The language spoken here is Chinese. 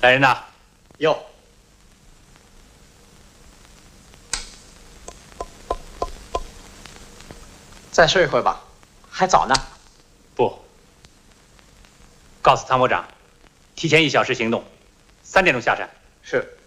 来人呐！ 有。再睡一会儿吧，还早呢。 不，告诉参谋长，提前1小时行动，3点钟下山。 是。